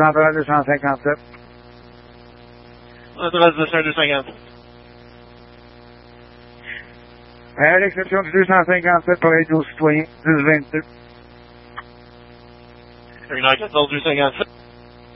Centrale 257. Centrale 257. À l'exception du 257 pour aider aux citoyens, 1022. Terminal 14 257.